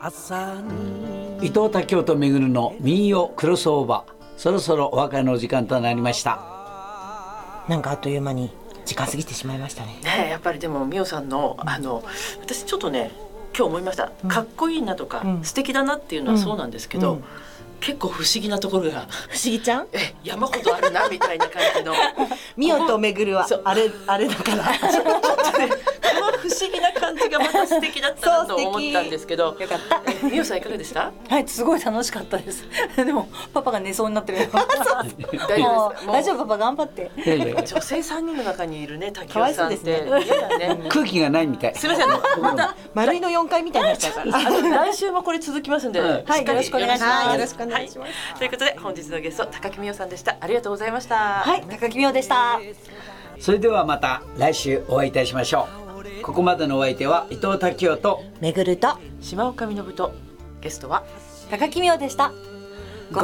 伊藤多京とめぐるの民謡クロスオーバー、そろそろお別れの時間となりました。 なんかあっという間に時間過ぎてしまいましたね。 ねえ、やっぱりでもみおさんの私ちょっとね今日思いました、かっこいいなとか、素敵だなっていうのはそうなんですけど、結構不思議なところが不思議ちゃん山ほどあるなみたいな感じのみおとめぐるはあれだからちょっとねこの不思議な感じがまた素敵だったなと思ったんですけど、 よかったみおさんいかがでした？ はい、すごい楽しかったですでもパパが寝そうになってる大丈夫ですか？ 大丈夫、パパ頑張って。 女性3人の中にいるね滝尾さんって嫌だね。 空気がないみたい。 すみません、また丸いの4回みたいになっちゃうから来週もこれ続きますんで、 はいしっかりよろしくお願いしますよろしくお願いします、 ということで本日のゲスト高木美代さんでした。ありがとうございました。 はい、高木美代でした。 それではまた来週お会いいたしましょう。ここまでのお相手は伊藤多京とめぐると島岡みのぶと、ゲストは高木美代でした。